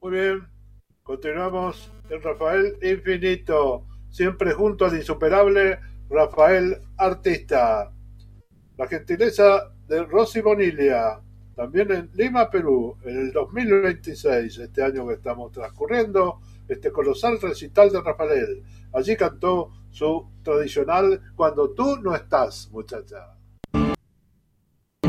Muy bien, continuamos en Rafael Infinito, siempre junto al insuperable Rafael Artista. La gentileza de Rosy Bonilla, también en Lima, Perú, en el 2026, este año que estamos transcurriendo, este colosal recital de Rafael. Allí cantó su tradicional Cuando tú no estás, muchacha.